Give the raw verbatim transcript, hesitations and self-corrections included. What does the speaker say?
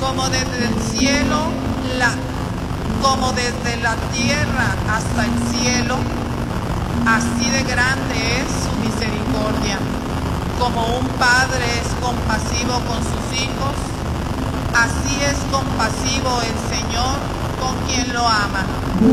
como desde el cielo, la, como desde la tierra hasta el cielo, así de grande es su misericordia. Como un padre es compasivo con sus hijos, así es compasivo el Señor con quien lo ama.